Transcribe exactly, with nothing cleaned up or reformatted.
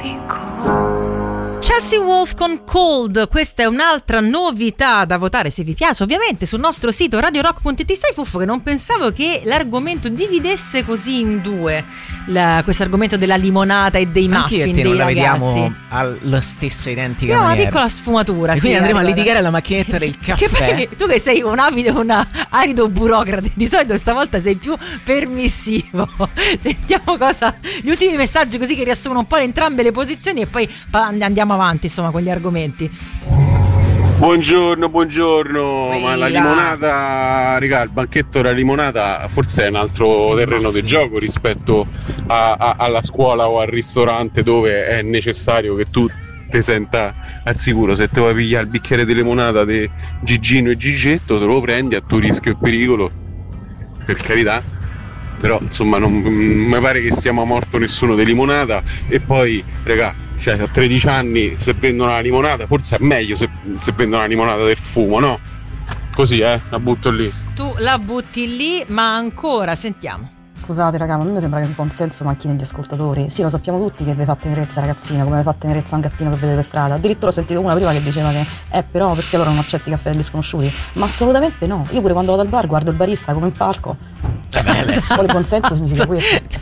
Chelsea Wolf con Cold, questa è un'altra novità da votare se vi piace, ovviamente sul nostro sito radio rock punto it. Sai Fuffo che non pensavo che l'argomento dividesse così in due, questo argomento della limonata e dei Anche muffin io e te dei non la ragazzi. vediamo alla stessa identica Io ho una maniera. piccola sfumatura, E sì, quindi andremo a guarda. litigare alla macchinetta del Che caffè. poi, tu che sei un avido, un arido burocrate, di solito stavolta sei più permissivo. Sentiamo cosa, gli ultimi messaggi così che riassumono un po' entrambe le posizioni e poi pa- andiamo avanti insomma con gli argomenti. Buongiorno, buongiorno. Ehi Ma la là. limonata, raga, il banchetto della limonata forse è un altro Il terreno muffin. di gioco rispetto a- a- alla scuola o al ristorante, dove è necessario che tu ti senta al sicuro. Se te vuoi pigliare il bicchiere di limonata di Gigino e Gigetto, te lo prendi a tuo rischio e pericolo, per carità. Però insomma non mi pare che sia morto nessuno di limonata. E poi, raga, cioè a tredici anni se vendono la limonata, forse è meglio se, se vendono la limonata del fumo, no? Così, eh, la butto lì. Tu la butti lì, ma ancora sentiamo. Scusate raga, ma a me mi sembra che il buon senso manchi negli ascoltatori. Sì, lo sappiamo tutti che vi fa tenerezza ragazzina, come vi fa tenerezza un gattino che vedete per strada. Addirittura ho sentito una prima che diceva che eh però perché allora non accetti caffè degli sconosciuti? Ma assolutamente no. Io pure quando vado al bar guardo il barista come un falco. Vabbè, Se vuole buon senso significa questo.